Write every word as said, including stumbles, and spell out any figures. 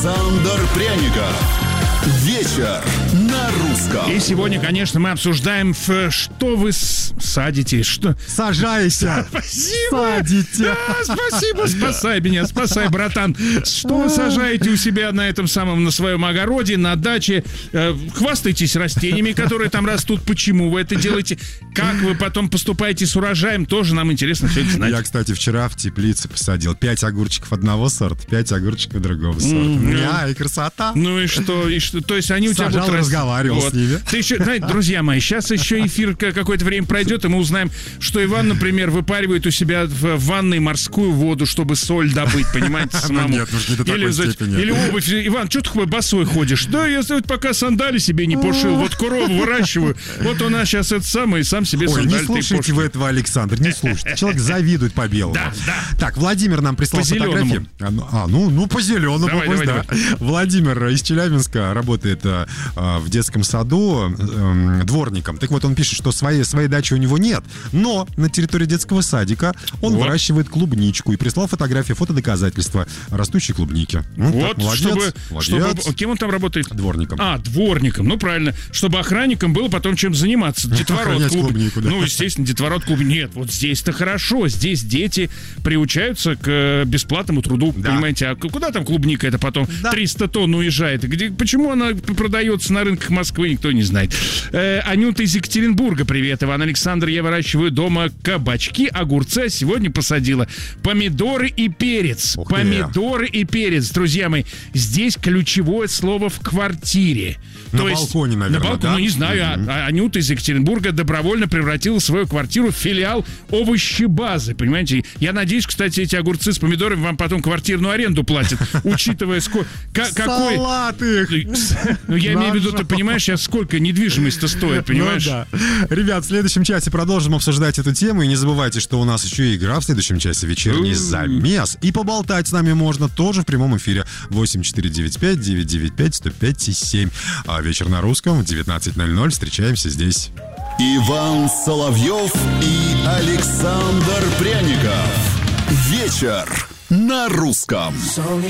Александр Пряников. Вечер на русском. И сегодня, конечно, мы обсуждаем, что вы садите, что... Сажайся. Спасибо. Садите. Да, спасибо, спасай меня, спасай, братан. Что вы сажаете у себя на этом самом, на своем огороде, на даче? Хвастайтесь растениями, которые там растут. Почему вы это делаете? Как вы потом поступаете с урожаем? Тоже нам интересно все это знать. Я, кстати, вчера в теплице посадил пять огурчиков одного сорта, пять огурчиков другого сорта. Mm-hmm. Я, и красота. Ну и что? И что? То есть они у тебя Сажал, будут... разговаривал вот. С ними. Ты еще, знаете, друзья мои, сейчас еще эфир какое-то время пройдет, и мы узнаем, что Иван, например, выпаривает у себя в ванной морскую воду, чтобы соль добыть, понимаете, самому. Нет, не до такой степени. Или обувь. Иван, что ты босой ходишь? Да, я вот пока сандали себе не пошил, вот корову выращиваю. Вот у нас сейчас это самое, и сам себе сандали. Ой, не слушайте вы этого, Александр, не слушайте. Человек завидует по белому. Да, да. Так, Владимир нам прислал фотографии. А, ну, ну по зеленому. Давай, пусть, давай, да. давай. Владимир из Челябинска работает а, в детском саду а, дворником. Так вот, он пишет, что своей, своей дачи у него нет, но на территории детского садика он вот. выращивает клубничку и прислал фотографии, фотодоказательства растущей клубники. Ну, вот, так, молодец, чтобы, молодец. чтобы... Кем он там работает? Дворником. А, дворником, ну правильно. Чтобы охранникам было потом чем заниматься. Детворот клуб... клубнику, да. Ну, естественно, детворот клуб. Нет, вот здесь-то хорошо. Здесь дети приучаются к бесплатному труду, да. Понимаете? А куда там клубника это потом да. триста тонн уезжает? Где, почему она продается на рынках Москвы, никто не знает. Э, Анюта из Екатеринбурга, привет, Иван, Александр, я выращиваю дома кабачки, огурцы, а сегодня посадила помидоры и перец. Ух помидоры ты. и перец, друзья мои. Здесь ключевое слово в квартире. На То балконе, есть, наверное, на балконе, да? ну не знаю, mm-hmm. а, а Анюта из Екатеринбурга добровольно превратила свою квартиру в филиал овощебазы, понимаете? Я надеюсь, кстати, эти огурцы с помидорами вам потом квартирную аренду платят, учитывая сколько... Какой... Салат их! Ну, я имею в виду, ты понимаешь, сейчас сколько недвижимость-то стоит, понимаешь? Ну, да. Ребят, в следующем часе продолжим обсуждать эту тему. И не забывайте, что у нас еще и игра в следующем часе, вечерний замес. И поболтать с нами можно тоже в прямом эфире. восемь четыре девять пять девять девять пять сто пять семь. А вечер на русском в девятнадцать ноль ноль. Встречаемся здесь. Иван Соловьев и Александр Пряников. Вечер на русском.